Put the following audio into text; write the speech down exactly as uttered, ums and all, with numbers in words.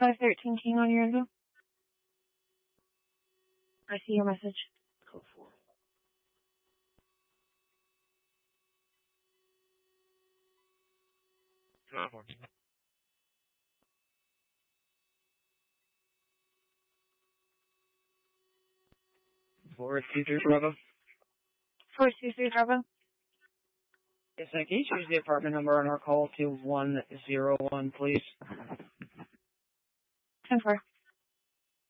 five thirteen King on your info. I see your message. Code four. Not working. Four two three Bravo. four two three Bravo. Yes, sir. Can you choose the apartment number on our call to one zero one, please? ten four.